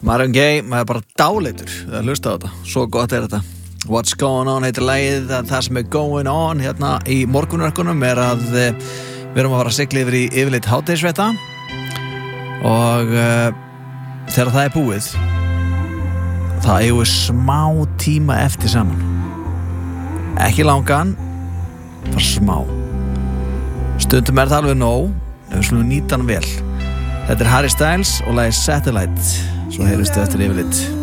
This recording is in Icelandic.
Marvin Gaye, maður er bara dáleitur að hlusta á þetta, svo gott er þetta. What's going on heitir lagið, það sem er going on hérna í morgunverkunum er að við erum að fara að sigla yfir í yfirleitt hádegisfrétta og þegar það er búið það eigum við smá tíma eftir saman, ekki langan, bara smá. Stundum er það alveg nóg ef við slumum nýta hann vel. Þetta er Harry Styles og lagið Satellite. Svo heyristu eftir yfirleitt.